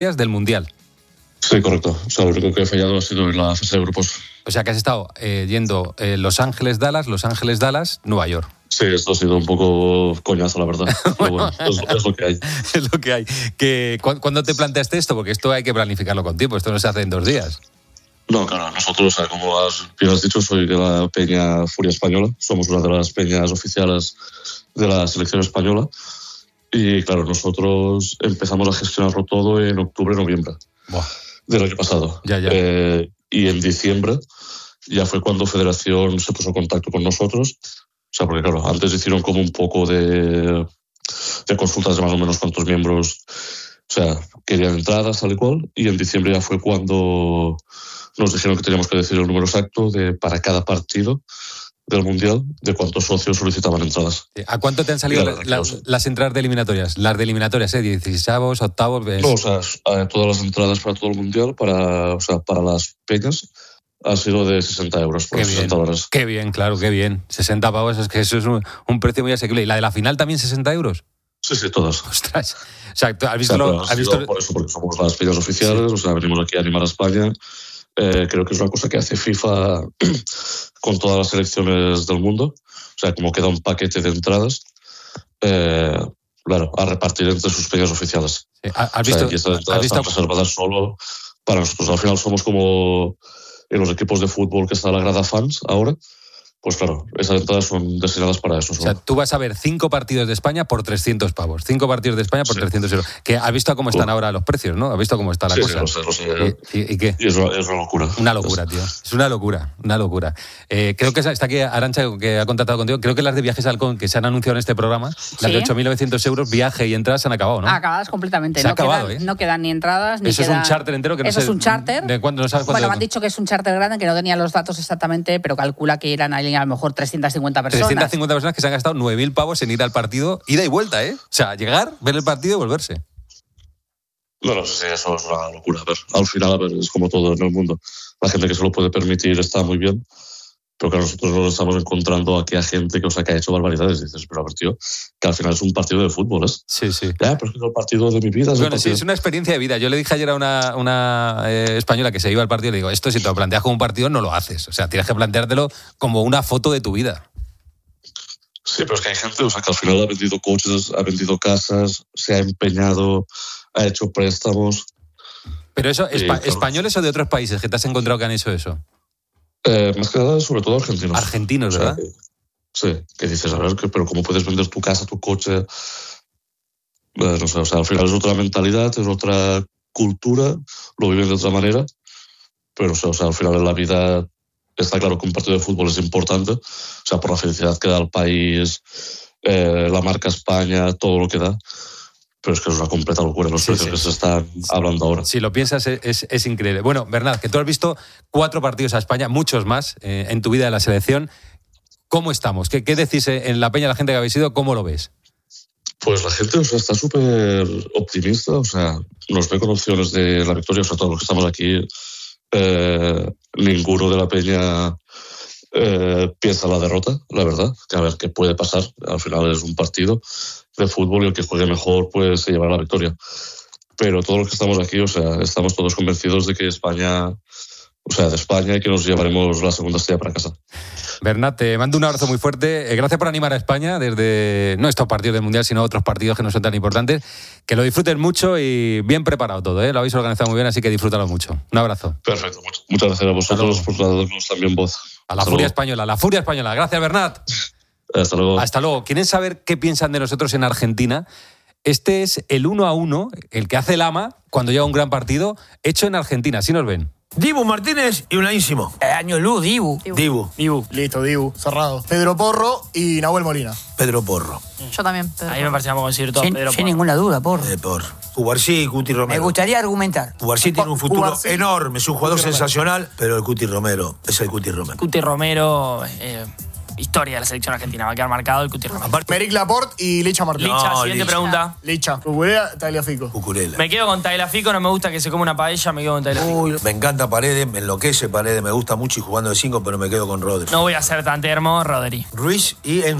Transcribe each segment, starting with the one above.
del Mundial. Sí, correcto. O sea, lo único que he fallado ha sido en la fase de grupos. O sea, que has estado yendo Los Ángeles-Dallas, Nueva York. Sí, esto ha sido un poco coñazo, la verdad. Pero bueno, es lo que hay. Es lo que hay. ¿Cuándo te planteaste esto? Porque esto hay que planificarlo con tiempo, esto no se hace en 2 días. No, claro, nosotros, como bien has dicho, soy de la Peña Furia Española. Somos una de las peñas oficiales de la selección española. Y claro, nosotros empezamos a gestionarlo todo en octubre-noviembre del año pasado. Ya. Y en diciembre ya fue cuando Federación se puso en contacto con nosotros. O sea, porque claro, antes hicieron como un poco de consultas de más o menos cuántos miembros, o sea, querían entradas tal y cual. Y en diciembre ya fue cuando nos dijeron que teníamos que decir el número exacto para cada partido del Mundial, de cuántos socios solicitaban entradas. ¿A cuánto te han salido las entradas de eliminatorias? Las de eliminatorias, 16avos, octavos... No, o sea, todas las entradas para todo el Mundial, para las peñas, ha sido de 60 euros por $60. Qué bien, claro, qué bien. 60 pavos, es que eso es un precio muy asequible. ¿Y la de la final también 60 euros? Sí, todas. Ostras. O sea, ¿has visto por eso, porque somos las peñas oficiales, sí. O sea, venimos aquí a animar a España. Creo que es una cosa que hace FIFA con todas las selecciones del mundo. O sea, como queda un paquete de entradas, claro, a repartir entre sus peñas oficiales. Sí. ¿Has visto? Y estas entradas están reservadas solo para nosotros. Al final somos como en los equipos de fútbol que está la grada fans ahora. Pues claro, esas entradas son destinadas para eso. O sea, tú vas a ver 5 partidos de España por 300 pavos. 5 partidos de España por 300 euros. Que has visto cómo están ahora los precios, ¿no? Has visto cómo está la cosa. Sí, lo sé. ¿Y qué? Y es una locura. Una locura, tío. Es una locura. Creo que está aquí Arantxa, que ha contactado contigo. Creo que las de Viajes Halcón, que se han anunciado en este programa, las de 8.900 euros, viaje y entradas, se han acabado, ¿no? Acabadas completamente. No quedan ni entradas, ni Eso quedan... es un charter entero que no sé... Eso es un charter. ¿De cuándo? No sabes cuándo. Bueno, me han dicho que es un charter grande, que no tenía los datos exactamente, pero calcula que eran a lo mejor 350 personas. 350 personas que se han gastado 9.000 pavos en ir al partido, ida y vuelta, ¿eh? O sea, llegar, ver el partido y volverse. No, sí, eso es una locura. A ver, al final, es como todo en el mundo. La gente que se lo puede permitir está muy bien, pero que nosotros nos estamos encontrando aquí a gente que ha hecho barbaridades. Y dices, pero a ver, tío, que al final es un partido de fútbol, ¿eh? Sí. Ya, pero es que es el partido de mi vida. Bueno, sí, es una experiencia de vida. Yo le dije ayer a una española que se iba al partido, le digo, esto si te lo planteas como un partido no lo haces. O sea, tienes que planteártelo como una foto de tu vida. Sí, pero es que hay gente, que al final ha vendido coches, ha vendido casas, se ha empeñado, ha hecho préstamos. Pero eso, ¿españoles o de otros países que te has encontrado que han hecho eso? Más que nada, sobre todo argentinos. Argentinos, ¿verdad? Sí, que dices, a ver, pero ¿cómo puedes vender tu casa, tu coche? No sé, al final es otra mentalidad, es otra cultura, lo viven de otra manera, pero al final en la vida... Está claro que un partido de fútbol es importante, por la felicidad que da al país, la marca España, todo lo que da, pero es que es una completa locura los precios que se están hablando ahora. Si lo piensas, es increíble. Bueno, Bernat, que tú has visto 4 partidos a España, muchos más en tu vida de la selección. ¿Cómo estamos? ¿Qué decís en la peña, la gente que habéis ido? ¿Cómo lo ves? Pues la gente está súper optimista, nos ve con opciones de la victoria, todos los que estamos aquí... ninguno de la peña piensa la derrota, la verdad, que a ver qué puede pasar. Al final es un partido de fútbol y el que juegue mejor pues se llevará la victoria. Pero todos los que estamos aquí, estamos todos convencidos de que España, de España, y que nos llevaremos la segunda estrella para casa. Bernat, te mando un abrazo muy fuerte. Gracias por animar a España desde no estos partidos del Mundial, sino otros partidos que no son tan importantes. Que lo disfruten mucho y bien preparado todo, ¿eh? Lo habéis organizado muy bien, así que disfrútalo mucho. Un abrazo. Perfecto. Muchas gracias a vosotros por darnos también voz. A la Furia Española, la Furia Española. Gracias, Bernat. Hasta luego. Hasta luego. ¿Quieren saber qué piensan de nosotros en Argentina? Este es el 1-1, el que hace el AMA cuando llega un gran partido, hecho en Argentina. Así nos ven. Dibu Martínez y Unaísimo. Año luz, Dibu. Listo, Dibu. Cerrado. Pedro Porro y Nahuel Molina. Pedro Porro. Yo también. A mí me parecía como decir todo. Sin ninguna duda, Porro. Porro. Cubarsí y Cuti Romero. Me gustaría argumentar. Cubarsí tiene un futuro enorme. Es un jugador sensacional, pero el Cuti Romero es el Cuti Romero. Cuti Romero... historia de la selección argentina. Va a quedar marcado el Cuti Romero. Meric Laporte y Licha Martín. Siguiente pregunta. Licha. Cucurella, Tagliafico. Cucurella. Me quedo con Tagliafico, no me gusta que se coma una paella, me quedo con Tagliafico. Me encanta Paredes, me enloquece Paredes, me gusta mucho y jugando de 5, pero me quedo con Rodri. No voy a ser tan termo, Rodri. Ruiz y Enzo.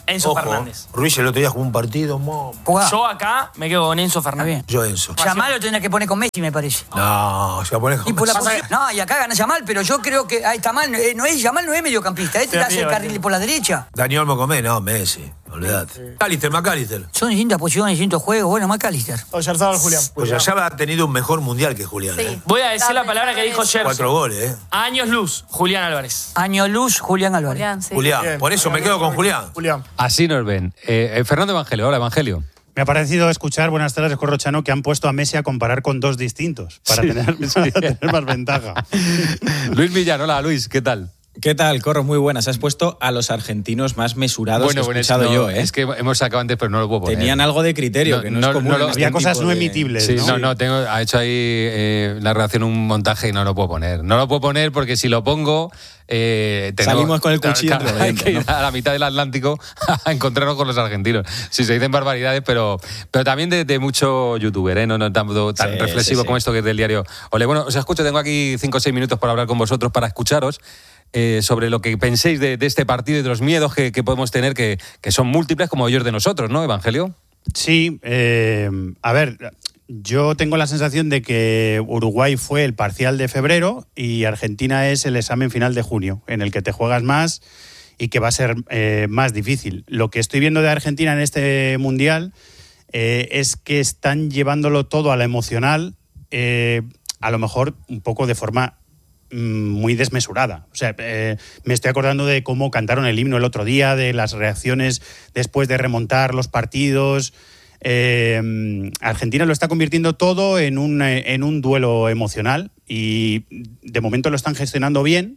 Enzo Fernández. Ruiz el otro día jugó un partido. Jugá. Yo acá me quedo con Enzo Está Fernández. bien. Yo Enzo. Yamal lo tendría que poner con Messi, me parece. No, se va a poner Y por la con... no, y acá gana Yamal, pero yo creo que ahí está mal. Yamal no es mediocampista. Este hace el carril por la derecha. Daniel Mocomé, no, Messi. Olvídate. McAllister. Son distintas posiciones, distintos juegos. Bueno, McAllister. Oyarzabal, Julián. Pues ya ha tenido un mejor mundial que Julián. Sí. ¿eh? Voy a decir la palabra que dijo Gerson. 4 goles, ¿eh? Años luz, Julián Álvarez. Año luz, Julián Álvarez. Julián, sí. Julián, Bien. por eso me quedo con Julián. Julián. Así nos ven. Fernando Evangelio, hola Evangelio. Me ha parecido escuchar, buenas tardes, Corrochano, que han puesto a Messi a comparar con dos distintos para, Sí, tener, para tener más ventaja. Luis Millán, hola Luis, ¿qué tal? ¿Qué tal, Corro? Muy buenas. Has puesto a los argentinos más mesurados que he escuchado no, yo, ¿eh? Es que hemos sacado antes, pero no lo puedo poner. Tenían algo de criterio, que no es común. En Había este cosas tipo no de- emitibles, Sí, ¿no? ha hecho ahí la redacción un montaje y no lo puedo poner. No lo puedo poner porque si lo pongo... Salimos con el cuchillo Claro, entre los hay dientes, que ir ¿no? a la mitad del Atlántico a encontrarnos con los argentinos. Sí, se dicen barbaridades, pero también de mucho youtuber, ¿eh? No tanto tan Sí, reflexivo sí. como esto que es del diario. Ole, bueno, os escucho, tengo aquí 5 o 6 minutos para hablar con vosotros, para escucharos. Sobre lo que penséis de este partido y de los miedos que podemos tener, que son múltiples como ellos de nosotros, ¿no, Evangelio? Sí, a ver, yo tengo la sensación de que Uruguay fue el parcial de febrero y Argentina es el examen final de junio, en el que te juegas más y que va a ser más difícil. Lo que estoy viendo de Argentina en este Mundial es que están llevándolo todo a la emocional, a lo mejor un poco de forma muy desmesurada. O sea, me estoy acordando de cómo cantaron el himno el otro día, de las reacciones después de remontar los partidos. Argentina lo está convirtiendo todo en un duelo emocional y de momento lo están gestionando bien.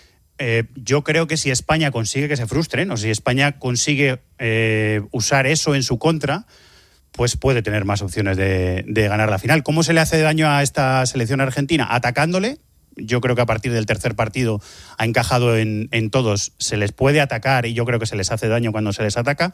Yo creo que si España consigue que se frustren o si España consigue usar eso en su contra, pues puede tener más opciones de ganar la final. ¿Cómo se le hace daño a esta selección argentina? Atacándole. Yo creo que a partir del tercer partido ha encajado en todos. Se les puede atacar y yo creo que se les hace daño cuando se les ataca.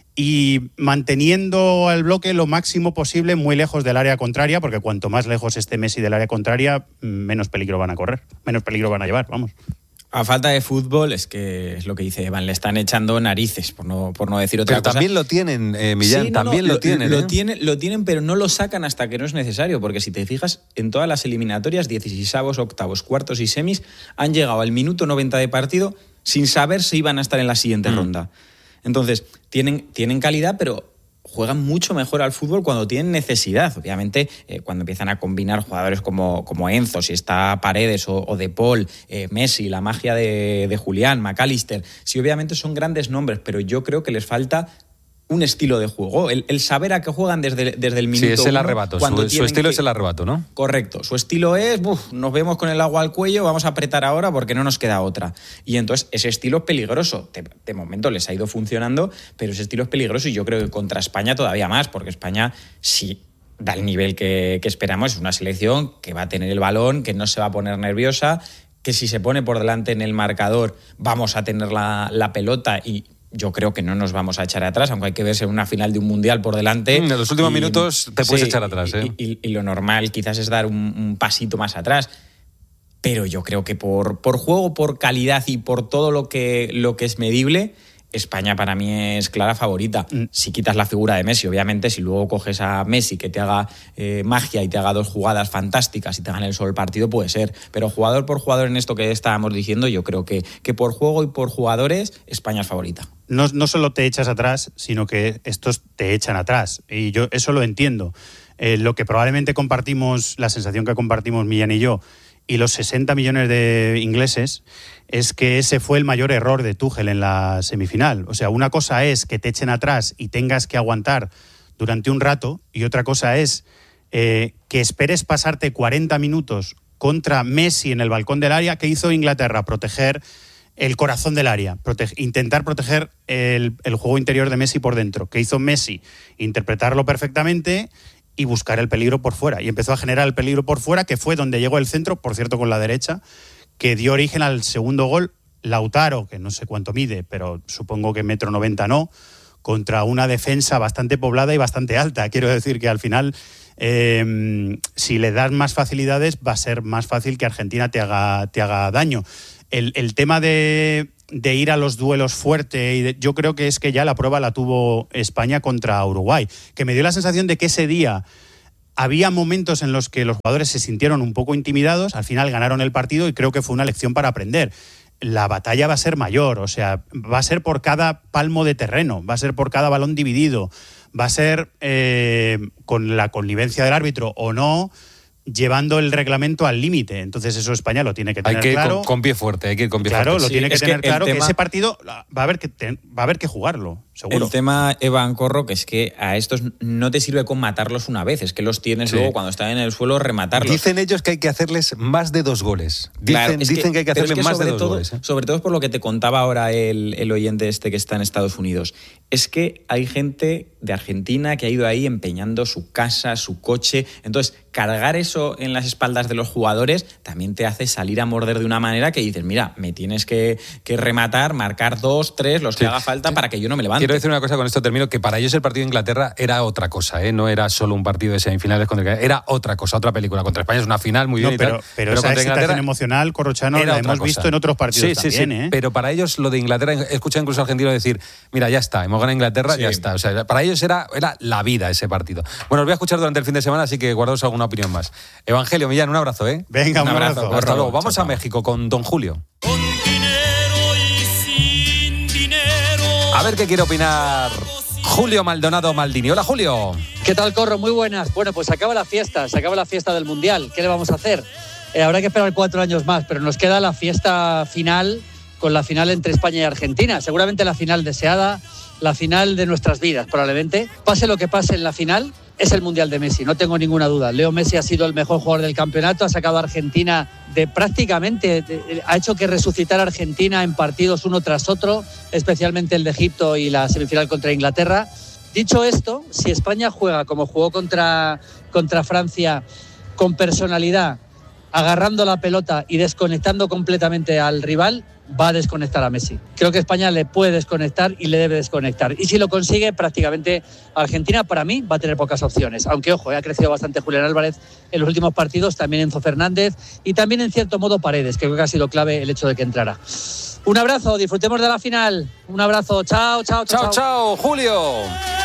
Y manteniendo al bloque lo máximo posible muy lejos del área contraria, porque cuanto más lejos esté Messi del área contraria, menos peligro van a correr, menos peligro van a llevar, vamos. A falta de fútbol, es que es lo que dice Evan, le están echando narices, por no decir otra Pero cosa. también lo tienen, Millán, Sí, también lo tienen. Lo tienen, pero no lo sacan hasta que no es necesario, porque si te fijas, en todas las eliminatorias, 16avos, octavos, cuartos y semis, han llegado al minuto 90 de partido sin saber si iban a estar en la siguiente ronda. Entonces, tienen calidad, pero juegan mucho mejor al fútbol cuando tienen necesidad. Obviamente, cuando empiezan a combinar jugadores como Enzo, si está Paredes o De Paul, Messi, la magia de Julián, McAllister, sí, obviamente son grandes nombres, pero yo creo que les falta un estilo de juego, el saber a qué juegan desde el minuto Sí, es el uno, arrebato, cuando su estilo que- es el arrebato, ¿no? Correcto, su estilo es, nos vemos con el agua al cuello, vamos a apretar ahora porque no nos queda otra. Y entonces ese estilo es peligroso. De momento les ha ido funcionando, pero ese estilo es peligroso y yo creo que contra España todavía más, porque España sí da el nivel que esperamos, es una selección que va a tener el balón, que no se va a poner nerviosa, que si se pone por delante en el marcador vamos a tener la pelota y yo creo que no nos vamos a echar atrás, aunque hay que verse en una final de un mundial por delante. En los últimos minutos te puedes echar atrás, ¿eh? Y lo normal quizás es dar un pasito más atrás. Pero yo creo que por juego, por calidad y por todo lo que es medible, España para mí es clara favorita. Si quitas la figura de Messi, obviamente, si luego coges a Messi que te haga magia y te haga 2 jugadas fantásticas y te gane el solo partido, puede ser. Pero jugador por jugador en esto que estábamos diciendo, yo creo que por juego y por jugadores, España es favorita. No solo te echas atrás, sino que estos te echan atrás. Y yo eso lo entiendo. Lo que probablemente compartimos, la sensación que compartimos Millán y yo, y los 60 millones de ingleses, es que ese fue el mayor error de Tuchel en la semifinal. O sea, una cosa es que te echen atrás y tengas que aguantar durante un rato, y otra cosa es que esperes pasarte 40 minutos contra Messi en el balcón del área. ¿Qué hizo Inglaterra? Proteger el corazón del área, intentar proteger el juego interior de Messi por dentro. ¿Qué hizo Messi? Interpretarlo perfectamente y buscar el peligro por fuera. Y empezó a generar el peligro por fuera, que fue donde llegó el centro, por cierto, con la derecha, que dio origen al segundo gol. Lautaro, que no sé cuánto mide, pero supongo que 1,90 m no, contra una defensa bastante poblada y bastante alta. Quiero decir que al final, si le das más facilidades, va a ser más fácil que Argentina te haga daño. El tema de de ir a los duelos fuerte. Yo creo que es que ya la prueba la tuvo España contra Uruguay, que me dio la sensación de que ese día había momentos en los que los jugadores se sintieron un poco intimidados, al final ganaron el partido y creo que fue una lección para aprender. La batalla va a ser mayor, o sea, va a ser por cada palmo de terreno, va a ser por cada balón dividido, va a ser con la connivencia del árbitro o no, llevando el reglamento al límite. Entonces eso España lo tiene que tener claro. Hay que ir con pie fuerte, hay que ir con pie fuerte. Claro, lo tiene que tener claro, tema, que ese partido va a haber que jugarlo, seguro. El tema, Evan Corro, que es que a estos no te sirve con matarlos una vez, es que los tienes luego cuando están en el suelo rematarlos. Dicen ellos que hay que hacerles más de 2 goles. Dicen que hay que hacerles más de 2 goles. Sobre todo por lo que te contaba ahora el oyente este que está en Estados Unidos. Es que hay gente de Argentina que ha ido ahí empeñando su casa, su coche. Entonces, cargar eso en las espaldas de los jugadores también te hace salir a morder de una manera que dices, mira, me tienes que rematar, marcar 2, 3, los que haga falta para que yo no me levante. Quiero decir una cosa, con esto termino, que para ellos el partido de Inglaterra era otra cosa, ¿eh? No era solo un partido de semifinales contra Inglaterra, era otra cosa, otra película. Contra España es una final muy bien y tal, pero esa excitación emocional, Corrochano, la hemos visto en otros partidos también, ¿eh? Pero para ellos lo de Inglaterra, he escuchado incluso a argentinos decir, mira, ya está, hemos ganado Inglaterra, ya está. O sea, para ellos era la vida ese partido. Bueno, os voy a escuchar durante el fin de semana, así que guardaos alguna opinión más. Evangelio Millán, un abrazo, ¿eh? Venga, un abrazo. Hasta luego. Vamos a México con Don Julio. Con dinero y sin dinero. A ver qué quiere opinar Julio Maldonado Maldini. Hola, Julio. ¿Qué tal, Corro? Muy buenas. Bueno, pues se acaba la fiesta del Mundial. ¿Qué le vamos a hacer? Habrá que esperar 4 años más, pero nos queda la fiesta final con la final entre España y Argentina. Seguramente la final deseada, la final de nuestras vidas, probablemente. Pase lo que pase en la final, es el Mundial de Messi, no tengo ninguna duda. Leo Messi ha sido el mejor jugador del campeonato, ha sacado a Argentina ha hecho que resucitar a Argentina en partidos uno tras otro, especialmente el de Egipto y la semifinal contra Inglaterra. Dicho esto, si España juega como jugó contra Francia, con personalidad, agarrando la pelota y desconectando completamente al rival, va a desconectar a Messi. Creo que España le puede desconectar y le debe desconectar. Y si lo consigue, prácticamente Argentina, para mí, va a tener pocas opciones. Aunque, ojo, ha crecido bastante Julián Álvarez en los últimos partidos, también Enzo Fernández y también, en cierto modo, Paredes, que creo que ha sido clave el hecho de que entrara. Un abrazo, disfrutemos de la final. Un abrazo, chao, Julio.